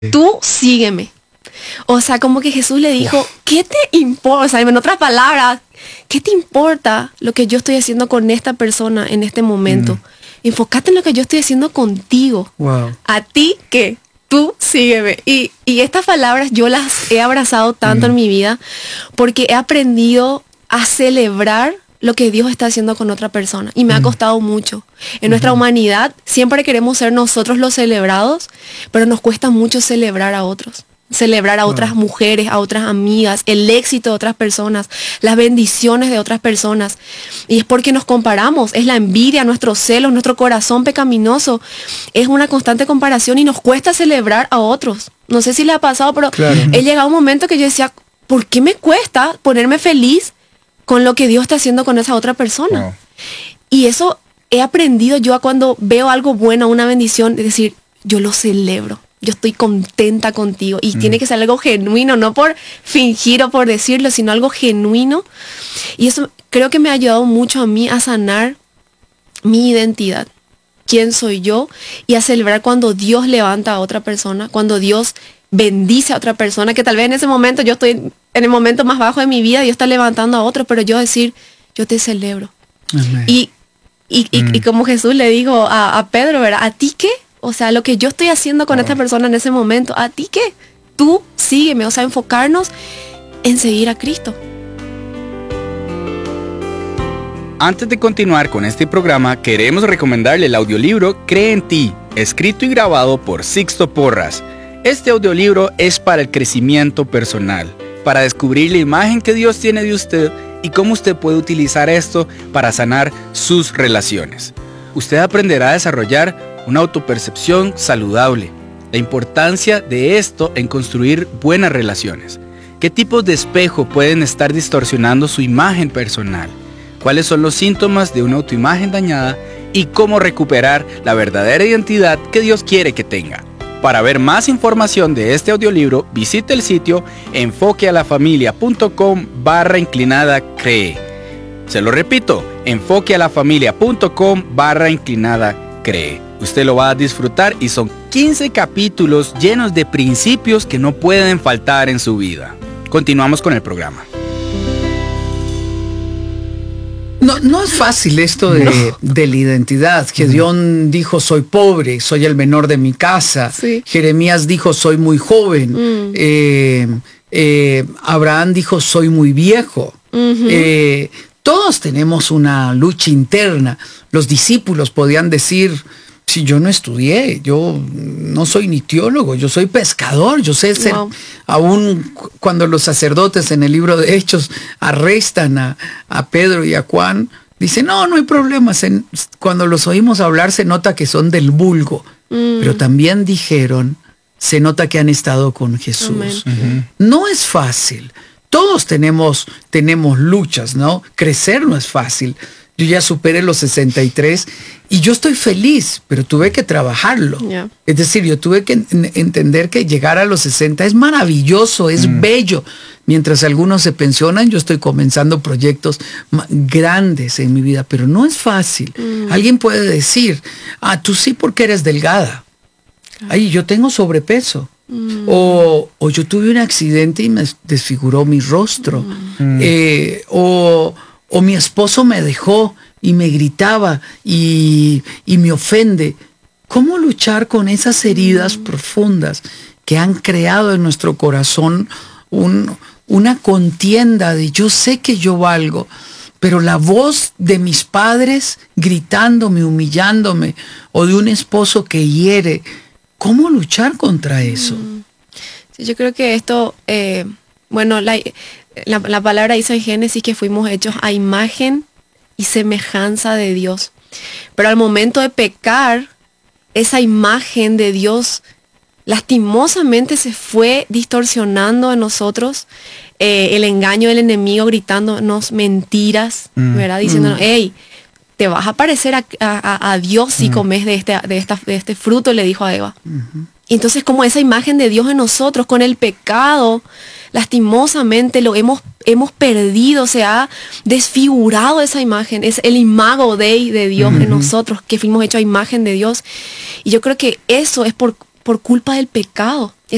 tú sígueme. O sea, como que Jesús le dijo, ¿qué te importa? O sea, en otras palabras, ¿qué te importa lo que yo estoy haciendo con esta persona en este momento? Enfócate en lo que yo estoy haciendo contigo. Wow. A ti, ¿qué? Tú sígueme. Y estas palabras yo las he abrazado tanto en mi vida porque he aprendido a celebrar lo que Dios está haciendo con otra persona. Y me ha costado mucho. En nuestra humanidad siempre queremos ser nosotros los celebrados, pero nos cuesta mucho celebrar a otros. Celebrar a otras mujeres, a otras amigas, el éxito de otras personas, las bendiciones de otras personas. Y es porque nos comparamos, es la envidia, nuestros celos, nuestro corazón pecaminoso. Es una constante comparación y nos cuesta celebrar a otros. No sé si le ha pasado, pero he llegado a un momento que yo decía, ¿por qué me cuesta ponerme feliz con lo que Dios está haciendo con esa otra persona? Wow. Y eso he aprendido yo a cuando veo algo bueno, una bendición, es decir, yo lo celebro. Yo estoy contenta contigo. Y tiene que ser algo genuino, no por fingir o por decirlo, sino algo genuino. Y eso creo que me ha ayudado mucho a mí a sanar mi identidad. ¿Quién soy yo? Y a celebrar cuando Dios levanta a otra persona, cuando Dios bendice a otra persona, que tal vez en ese momento yo estoy en el momento más bajo de mi vida, Dios está levantando a otro, pero yo decir, yo te celebro. Amén. Y como Jesús le dijo a Pedro, ¿verdad? ¿A ti qué? O sea, lo que yo estoy haciendo con esta persona en ese momento, ¿a ti qué? Tú sígueme, o sea, enfocarnos en seguir a Cristo. Antes de continuar con este programa, queremos recomendarle el audiolibro Cree en ti, escrito y grabado por Sixto Porras. Este audiolibro es para el crecimiento personal, para descubrir la imagen que Dios tiene de usted y cómo usted puede utilizar esto para sanar sus relaciones. Usted aprenderá a desarrollar una autopercepción saludable, la importancia de esto en construir buenas relaciones, qué tipos de espejo pueden estar distorsionando su imagen personal, cuáles son los síntomas de una autoimagen dañada y cómo recuperar la verdadera identidad que Dios quiere que tenga. Para ver más información de este audiolibro, visite el sitio enfoquealafamilia.com/cree. Se lo repito, enfoquealafamilia.com/cree. Usted lo va a disfrutar y son 15 capítulos llenos de principios que no pueden faltar en su vida. Continuamos con el programa. No es fácil esto de la identidad. Gedeón dijo, soy pobre, soy el menor de mi casa. Sí. Jeremías dijo, soy muy joven. Abraham dijo, soy muy viejo. Todos tenemos una lucha interna. Los discípulos podían decir, si yo no estudié, yo no soy ni teólogo, yo soy pescador, yo sé ser, aún cuando los sacerdotes en el libro de Hechos arrestan a Pedro y a Juan, dicen, no hay problemas, cuando los oímos hablar se nota que son del vulgo, pero también dijeron, se nota que han estado con Jesús. No es fácil, todos tenemos luchas, ¿no? Crecer no es fácil. Yo ya superé los 63 y yo estoy feliz, pero tuve que trabajarlo. Yeah. Es decir, yo tuve que entender que llegar a los 60 es maravilloso, es bello. Mientras algunos se pensionan, yo estoy comenzando proyectos grandes en mi vida, pero no es fácil. Alguien puede decir, tú sí porque eres delgada. Ay, yo tengo sobrepeso. O yo tuve un accidente y me desfiguró mi rostro. O mi esposo me dejó y me gritaba y me ofende. ¿Cómo luchar con esas heridas profundas que han creado en nuestro corazón una contienda de yo sé que yo valgo, pero la voz de mis padres gritándome, humillándome, o de un esposo que hiere? ¿Cómo luchar contra eso? Sí, yo creo que esto, la palabra dice en Génesis que fuimos hechos a imagen y semejanza de Dios. Pero al momento de pecar, esa imagen de Dios lastimosamente se fue distorsionando en nosotros. El engaño del enemigo gritándonos mentiras, ¿verdad? Diciéndonos, hey, te vas a parecer a Dios si comes de este fruto, le dijo a Eva. Entonces, como esa imagen de Dios en nosotros, con el pecado, lastimosamente lo hemos perdido, se ha desfigurado esa imagen, es el imago Dei de Dios en nosotros, que fuimos hechos a imagen de Dios. Y yo creo que eso es por culpa del pecado.